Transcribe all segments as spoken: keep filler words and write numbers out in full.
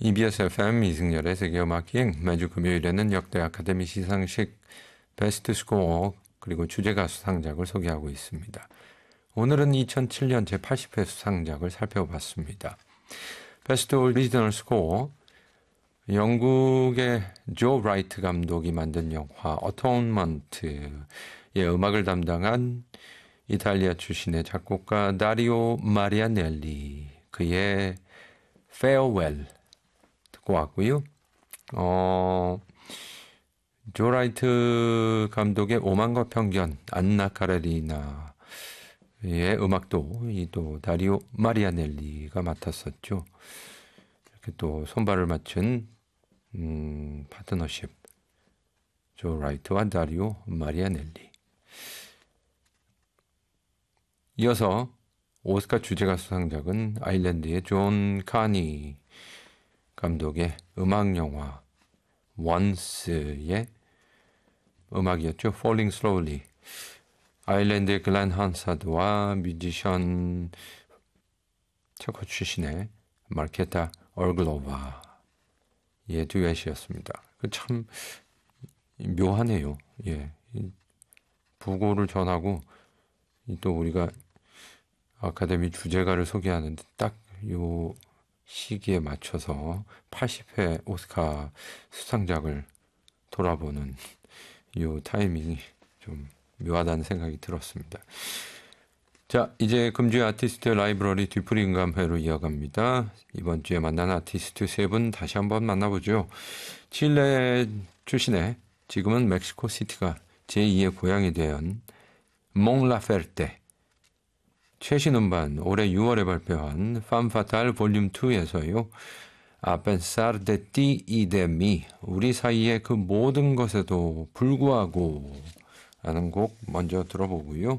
이비에스 에프엠 이승열의 세계음악기행, 매주 금요일에는 역대 아카데미 시상식 베스트 스코어 그리고 주제가 수상작을 소개하고 있습니다. 오늘은 이천칠 년 제팔십 회 수상작을 살펴봤습니다. 베스트 오리지널 스코어, 영국의 조 라이트 감독이 만든 영화 어토먼트의 음악을 담당한 이탈리아 출신의 작곡가 다리오 마리아넬리, 그의 Farewell 듣고 왔고요. 어, 조 라이트 감독의 오만과 편견, 안나 카레리나의 음악도 이 또 다리오 마리아넬리가 맡았었죠. 이렇게 또 손발을 맞춘 음, 파트너십, 조 라이트와 다리오 마리아넬리. 이어서 오스카 주제가 수상작은 아일랜드의 존 카니 감독의 음악영화 원스의 음악이었죠. Falling Slowly. 아일랜드의 글렌 한사드와 뮤지션 체코 출신의 마르케타 얼글로바의 듀엣이었습니다. 참 묘하네요. 예, 부고를 전하고 또 우리가 아카데미 주제가를 소개하는데 딱 요 시기에 맞춰서 팔십 회 오스카 수상작을 돌아보는 요 타이밍이 좀 묘하다는 생각이 들었습니다. 자, 이제 금주의 아티스트 라이브러리 뒤풀이 음감회로 이어갑니다. 이번 주에 만난 아티스트 세 분 다시 한번 만나보죠. 칠레 출신의, 지금은 멕시코 시티가 제이의 고향이 된 몽라페르테, 최신 음반 올해 유월에 발표한 Femme Fatale 볼륨 투에서요. A pesar de ti y de mí, 우리 사이의 그 모든 것에도 불구하고 라는 곡 먼저 들어보고요.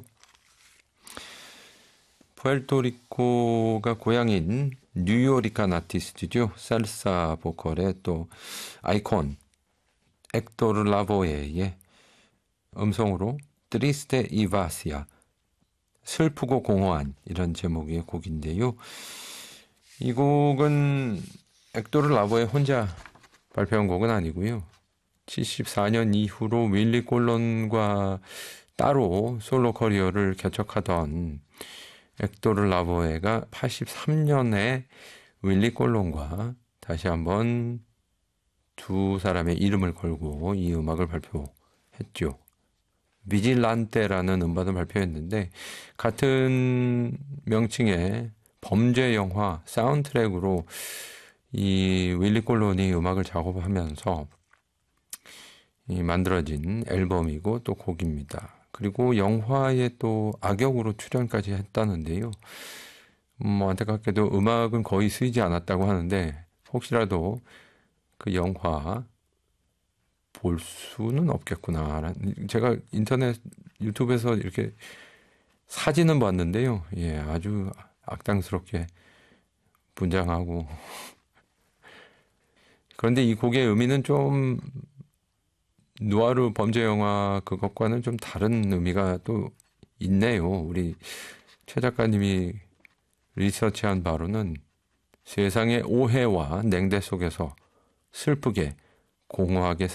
푸에르토리코가 고향인 뉴요리칸 아티스트죠. 살사 보컬의 또 아이콘 엑토르 라보에의 음성으로 트리스테 이 바시아, 슬프고 공허한, 이런 제목의 곡인데요. 이 곡은 엑토르 라보에 혼자 발표한 곡은 아니고요. 칠십사 년 이후로 윌리 콜론과 따로 솔로 커리어를 개척하던 엑토르 라보에가 팔십삼 년에 윌리 콜론과 다시 한번 두 사람의 이름을 걸고 이 음악을 발표했죠. 비질란테라는 음반을 발표했는데 같은 명칭의 범죄 영화 사운드트랙으로 이 윌리 콜론이 음악을 작업하면서 이 만들어진 앨범이고 또 곡입니다. 그리고 영화에 또 악역으로 출연까지 했다는데요. 뭐 안타깝게도 음악은 거의 쓰이지 않았다고 하는데 혹시라도 그 영화 볼 수는 없겠구나. 제가 인터넷 유튜브에서 이렇게 사진은 봤는데요. 예, 아주 악당스럽게 분장하고. 그런데 이 곡의 의미는 좀 누아르 범죄 영화 그것과는 좀 다른 의미가 또 있네요. 우리 최 작가님이 리서치한 바로는 세상의 오해와 냉대 속에서 슬프게 공허하게